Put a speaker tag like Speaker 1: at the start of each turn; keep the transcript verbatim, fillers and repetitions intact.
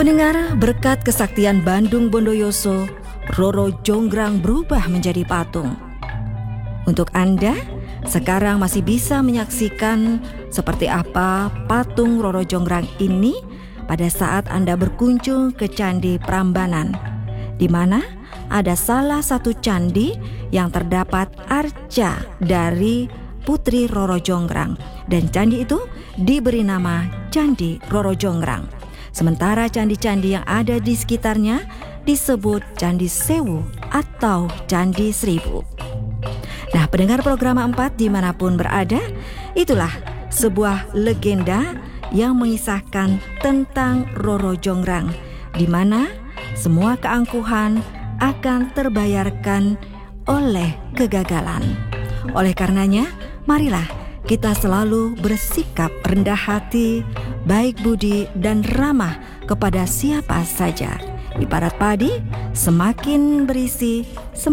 Speaker 1: Pendengar, berkat kesaktian Bandung Bondoyoso, Roro Jonggrang berubah menjadi patung. Untuk Anda, sekarang masih bisa menyaksikan seperti apa patung Roro Jonggrang ini pada saat Anda berkunjung ke Candi Prambanan, di mana ada salah satu candi yang terdapat arca dari Putri Roro Jonggrang, dan candi itu diberi nama Candi Roro Jonggrang. Sementara candi-candi yang ada di sekitarnya disebut Candi Sewu atau Candi Seribu. Nah, pendengar program empat dimanapun berada, itulah sebuah legenda yang mengisahkan tentang Roro Jonggrang, di mana semua keangkuhan akan terbayarkan oleh kegagalan. Oleh karenanya, marilah kita selalu bersikap rendah hati, baik budi dan ramah kepada siapa saja. Ibarat padi, semakin berisi,